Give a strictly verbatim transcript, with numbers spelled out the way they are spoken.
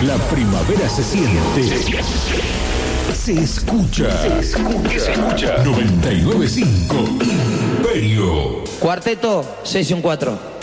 La primavera se siente. Se escucha. Se escucha. Se escucha. noventa y nueve punto cinco Imperio. Cuarteto, sesión cuatro.